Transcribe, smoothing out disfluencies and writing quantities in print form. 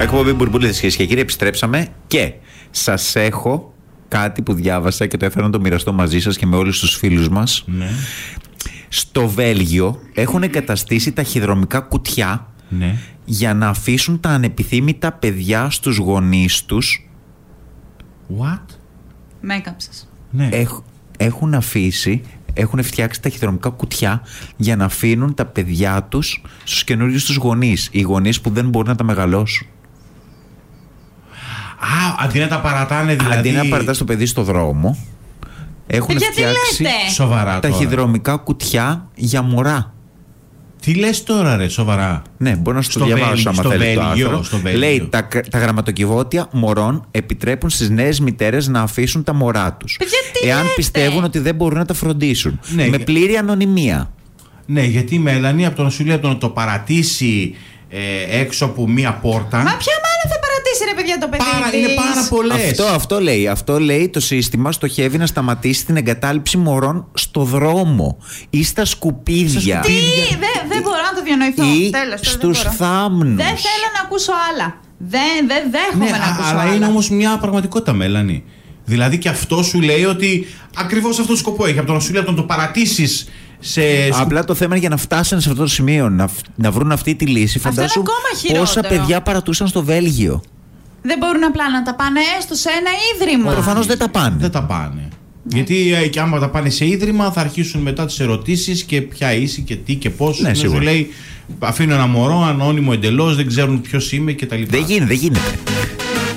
Εκπομπή Μπουρμπούλιδες, κυρίες και κύριοι, επιστρέψαμε και σας έχω κάτι που διάβασα και το έφερα να το μοιραστώ μαζί σας και με όλους τους φίλους μας. Ναι. Στο Βέλγιο έχουν εγκαταστήσει ταχυδρομικά κουτιά, Ναι. για να αφήσουν τα ανεπιθύμητα παιδιά στους γονείς τους. What? Με έκαψες. Ναι. Έχουν φτιάξει ταχυδρομικά κουτιά για να αφήνουν τα παιδιά τους στους καινούριους τους γονείς. Οι γονείς που δεν μπορούν να τα μεγαλώσουν. Αντί να τα παρατάνε δηλαδή. Αντί να παρατάς το παιδί στο δρόμο, έχουν φτιάξει σοβαρά ταχυδρομικά κουτιά για μωρά. Τι λες τώρα ρε, σοβαρά? Ναι, μπορώ να σου το διαβάσω άμα θέλει το άρθρο. Λέει τα γραμματοκιβώτια μωρών επιτρέπουν στις νέες μητέρες να αφήσουν τα μωρά τους, εάν πιστεύουν ότι δεν μπορούν να τα φροντίσουν. Ναι, με πλήρη ανωνυμία. Ναι, γιατί η Μέλανη από το να σου λέει, από το να το παρατήσει έξω από μία πόρτα. Μα ποια μάνα θα παρατήσει ρε παιδιά το παιδί της? Είναι πάρα πολλές. Αυτό λέει το σύστημα στοχεύει να σταματήσει την εγκατάλειψη μωρών στο δρόμο ή στα σκουπίδια. Δεν μπορώ να το διανοηθώ. Ή στους θάμνους. Δεν θέλω να ακούσω άλλα. Δεν δέχομαι να ακούσω άλλα. Αλλά είναι όμως μια πραγματικότητα, Μέλανη. Δηλαδή και αυτό σου λέει ότι ακριβώς αυτό το σκοπό έχει. Από το να σου λέει, από το να το παρατήσεις. Απλά το θέμα είναι για να φτάσουν σε αυτό το σημείο, να βρουν αυτή τη λύση. Φαντάσου πόσα παιδιά παρατούσαν στο Βέλγιο. Δεν μπορούν απλά να τα πάνε έστω σε ένα ίδρυμα? Προφανώς δεν τα πάνε. Δεν τα πάνε. Γιατί και άμα τα πάνε σε ίδρυμα θα αρχίσουν μετά τις ερωτήσεις και ποια είσαι και τι και πώς. Ναι, σου λέει αφήνω ένα μωρό ανώνυμο εντελώς, δεν ξέρουν ποιος είμαι κτλ. Δεν γίνεται.